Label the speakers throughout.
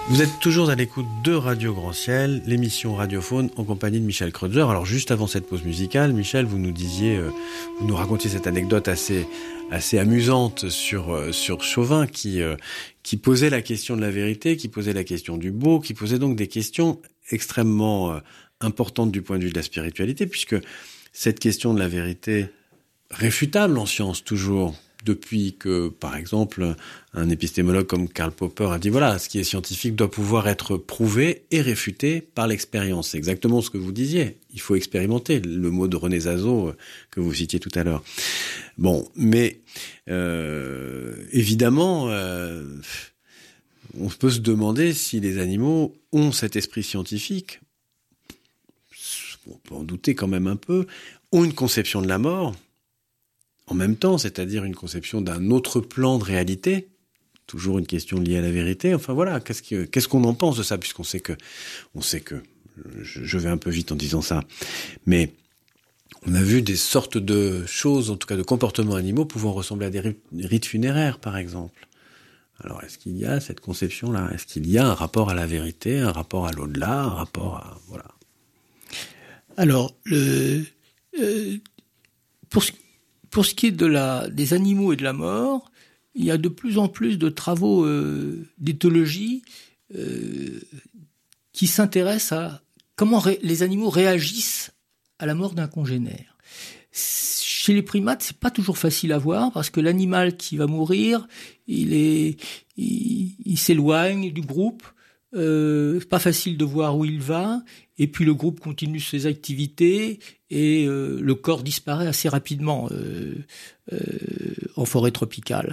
Speaker 1: Vous êtes toujours à l'écoute de Radio Grand Ciel, l'émission Radiophone en compagnie de Michel Kreutzer. Alors juste avant cette pause musicale, Michel, vous nous racontiez cette anecdote assez amusante sur Chauvin qui posait la question de la vérité, qui posait la question du beau, qui posait donc des questions extrêmement importantes du point de vue de la spiritualité, puisque cette question de la vérité, réfutable en science toujours, depuis que, par exemple, un épistémologue comme Karl Popper a dit, voilà, ce qui est scientifique doit pouvoir être prouvé et réfuté par l'expérience. C'est exactement ce que vous disiez. Il faut expérimenter, le mot de René Zazot que vous citiez tout à l'heure. Bon, mais évidemment, on peut se demander si les animaux ont cet esprit scientifique. On peut en douter quand même un peu. Ont une conception de la mort en même temps, c'est-à-dire une conception d'un autre plan de réalité, toujours une question liée à la vérité. Enfin voilà, qu'est-ce qu'on en pense de ça, puisqu'on sait que, je vais un peu vite en disant ça, mais on a vu des sortes de choses, en tout cas de comportements animaux, pouvant ressembler à des rites funéraires, par exemple. Alors, est-ce qu'il y a cette conception-là? Est-ce qu'il y a un rapport à la vérité, un rapport à l'au-delà, un rapport à... Voilà.
Speaker 2: Alors, pour ce qui est des animaux et de la mort, il y a de plus en plus de travaux d'éthologie qui s'intéressent à comment les animaux réagissent à la mort d'un congénère. Chez les primates, c'est pas toujours facile à voir parce que l'animal qui va mourir, il s'éloigne du groupe. C'est pas facile de voir où il va, et puis le groupe continue ses activités et le corps disparaît assez rapidement en forêt tropicale.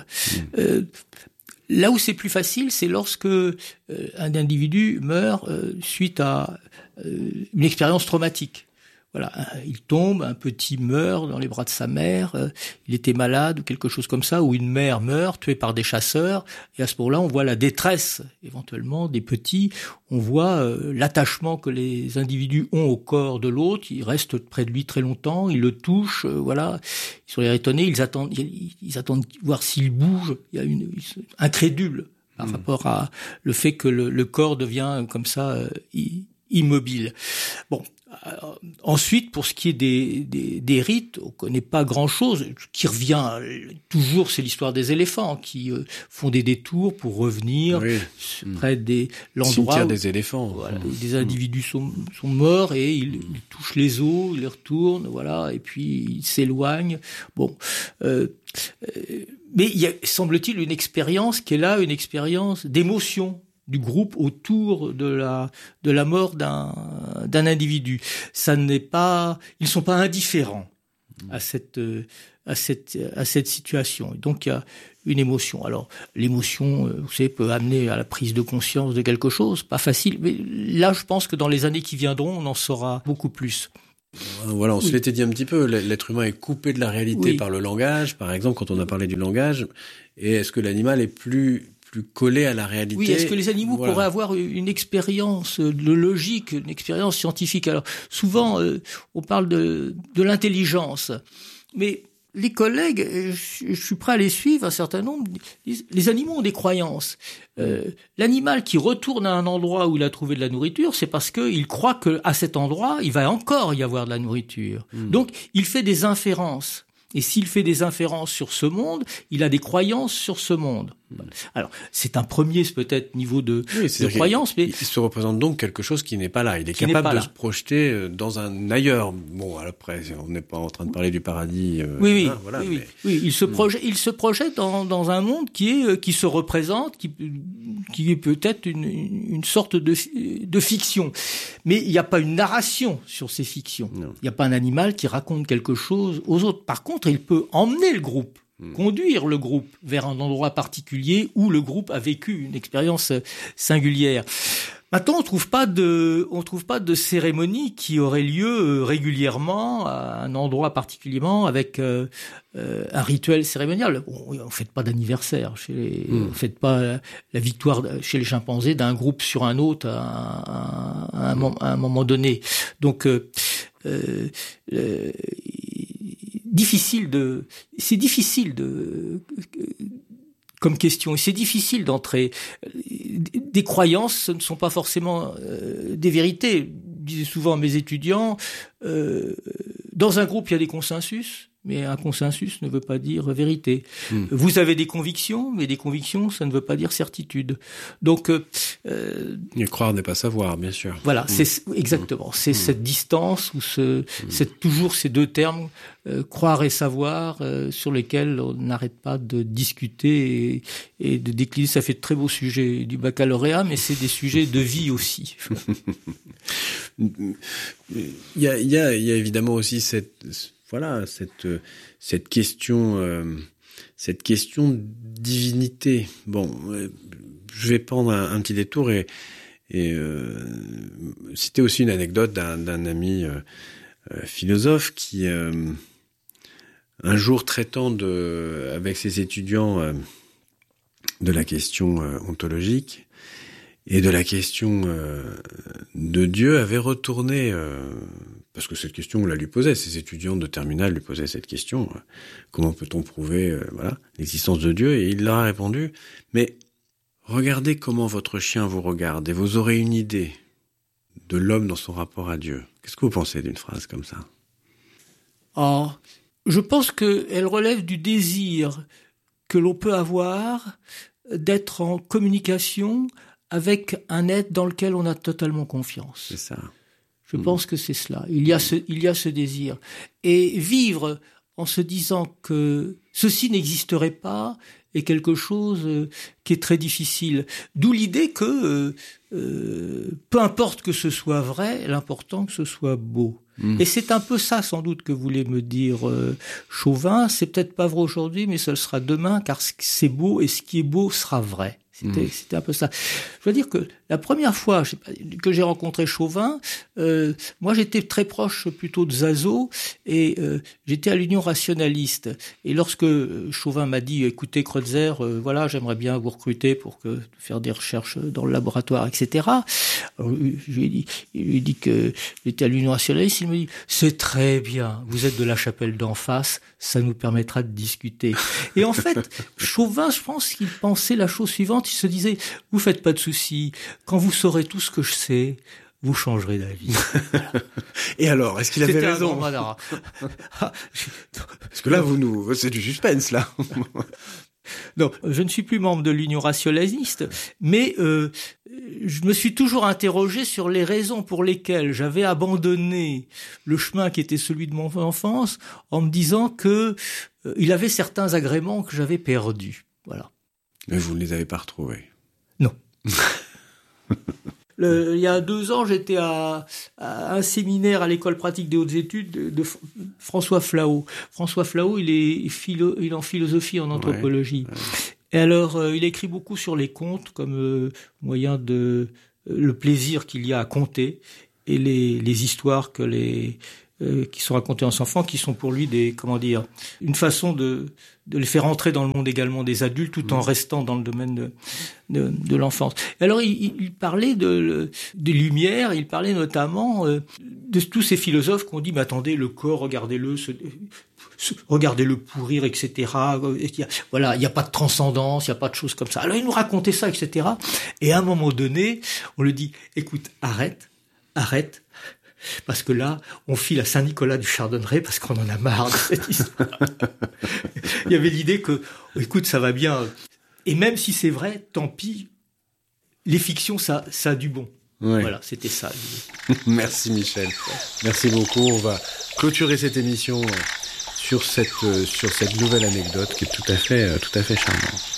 Speaker 2: Là où c'est plus facile, c'est lorsque un individu meurt suite à une expérience traumatique. Voilà, il tombe, un petit meurt dans les bras de sa mère, il était malade ou quelque chose comme ça, ou une mère meurt, tuée par des chasseurs, et à ce moment-là, on voit la détresse, éventuellement, des petits, on voit l'attachement que les individus ont au corps de l'autre, ils restent près de lui très longtemps, ils le touchent, voilà, ils sont étonnés, ils attendent voir s'il bouge, ils sont incrédules par rapport à le fait que le corps devient comme ça immobile. Bon. Ensuite, pour ce qui est des rites, on connaît pas grand-chose. Ce qui revient toujours, c'est l'histoire des éléphants qui font des détours pour revenir près de l'endroit
Speaker 1: cimetière
Speaker 2: où
Speaker 1: des éléphants.
Speaker 2: Voilà, des individus sont morts et ils touchent les os, ils les retournent, voilà, et puis ils s'éloignent. Bon, mais il y a, semble-t-il, une expérience qui est là, une expérience d'émotion du groupe autour de la mort d'un individu. Ça n'est pas, ils sont pas indifférents à cette situation. Et donc il y a une émotion. Alors l'émotion, vous savez, peut amener à la prise de conscience de quelque chose, pas facile, mais là je pense que dans les années qui viendront, on en saura beaucoup plus.
Speaker 1: Voilà, on se l'était dit un petit peu, l'être humain est coupé de la réalité par le langage, par exemple, quand on a parlé du langage, et est-ce que l'animal est plus collé à la réalité?
Speaker 2: Oui, est-ce que les animaux pourraient avoir une expérience de logique, une expérience scientifique? Alors, souvent, on parle de l'intelligence, mais les collègues, je suis prêt à les suivre, un certain nombre, les animaux ont des croyances. L'animal qui retourne à un endroit où il a trouvé de la nourriture, c'est parce qu'il croit qu'à cet endroit, il va encore y avoir de la nourriture. Donc, il fait des inférences. Et s'il fait des inférences sur ce monde, il a des croyances sur ce monde. Alors, c'est un premier, peut-être, niveau de croyance, mais...
Speaker 1: Il se représente donc quelque chose qui n'est pas là. Il est capable de se projeter dans un ailleurs. Bon, après, on n'est pas en train de parler du paradis.
Speaker 2: Oui, il se projette dans un monde qui se représente, qui est peut-être une sorte de fiction. Mais il n'y a pas une narration sur ces fictions. Il n'y a pas un animal qui raconte quelque chose aux autres. Par contre, il peut emmener le groupe, conduire le groupe vers un endroit particulier où le groupe a vécu une expérience singulière. Maintenant, on trouve pas de cérémonie qui aurait lieu régulièrement à un endroit particulièrement avec un rituel cérémonial. On fête pas d'anniversaire on fête pas la victoire chez les chimpanzés d'un groupe sur un autre à un moment donné. Donc c'est difficile comme question, et c'est difficile d'entrer. des croyances, ce ne sont pas forcément des vérités. Je disais souvent à mes étudiants, dans un groupe, il y a des consensus, mais un consensus ne veut pas dire vérité. Vous avez des convictions, mais des convictions, ça ne veut pas dire certitude. Donc,
Speaker 1: et croire n'est pas savoir, bien sûr.
Speaker 2: Voilà, c'est exactement. C'est cette distance ou c'est toujours ces deux termes, croire et savoir, sur lesquels on n'arrête pas de discuter et de décliner. Ça fait de très beaux sujets du baccalauréat, mais c'est des sujets de vie aussi.
Speaker 1: Il y a évidemment aussi cette question de divinité. Bon, je vais prendre un petit détour et citer aussi une anecdote d'un ami philosophe qui un jour traitant avec ses étudiants de la question ontologique et de la question de Dieu avait retourné, parce que cette question, on la lui posait, ses étudiants de terminale lui posaient cette question, comment peut-on prouver l'existence de Dieu? Et il leur a répondu, mais regardez comment votre chien vous regarde et vous aurez une idée de l'homme dans son rapport à Dieu. Qu'est-ce que vous pensez d'une phrase comme ça?
Speaker 2: Je pense qu'elle relève du désir que l'on peut avoir d'être en communication avec un être dans lequel on a totalement confiance.
Speaker 1: C'est ça.
Speaker 2: Je pense que c'est cela. Il y a ce désir. Et vivre en se disant que ceci n'existerait pas est quelque chose qui est très difficile. D'où l'idée que peu importe que ce soit vrai, l'important que ce soit beau. Et c'est un peu ça, sans doute, que voulait me dire Chauvin. C'est peut-être pas vrai aujourd'hui, mais ce le sera demain, car c'est beau, et ce qui est beau sera vrai. C'était un peu ça. Je veux dire que la première fois que j'ai rencontré Chauvin, moi j'étais très proche plutôt de Zazo et j'étais à l'Union rationaliste. Et lorsque Chauvin m'a dit, écoutez Kreutzer, voilà, j'aimerais bien vous recruter pour faire des recherches dans le laboratoire, etc. Alors, je lui ai dit que j'étais à l'Union rationaliste. Il me dit, c'est très bien, vous êtes de la chapelle d'en face, ça nous permettra de discuter. Et en fait, Chauvin, je pense qu'il pensait la chose suivante. Il se disait, vous faites pas de soucis, quand vous saurez tout ce que je sais, vous changerez d'avis. Voilà.
Speaker 1: Et alors, est-ce qu'il avait raison? Parce que là, c'est du suspense, là.
Speaker 2: Non, je ne suis plus membre de l'Union rationaliste, mais je me suis toujours interrogé sur les raisons pour lesquelles j'avais abandonné le chemin qui était celui de mon enfance, en me disant que il avait certains agréments que j'avais perdus. Voilà.
Speaker 1: Mais vous ne les avez pas retrouvés?
Speaker 2: Non. Il y a 2 ans, j'étais à un séminaire à l'école pratique des hautes études de François Flao. François Flao, il est en philosophie, en anthropologie. Ouais. Et alors, il écrit beaucoup sur les contes comme moyen de le plaisir qu'il y a à conter et les histoires qui sont racontées en enfants, qui sont pour lui une façon de les faire entrer dans le monde également des adultes, tout en restant dans le domaine de l'enfance. Alors, il parlait des Lumières, il parlait notamment de tous ces philosophes qui ont dit, mais attendez, le corps, regardez-le pourrir, etc. Voilà, il n'y a pas de transcendance, il n'y a pas de choses comme ça. Alors, il nous racontait ça, etc. Et à un moment donné, on lui dit, écoute, arrête, parce que là, on file à Saint-Nicolas du Chardonneret parce qu'on en a marre de cette histoire. Il y avait l'idée que, écoute, ça va bien. Et même si c'est vrai, tant pis, les fictions, ça a du bon. Ouais. Voilà, c'était ça.
Speaker 1: Merci Michel. Merci beaucoup. On va clôturer cette émission sur cette nouvelle anecdote qui est tout à fait charmante.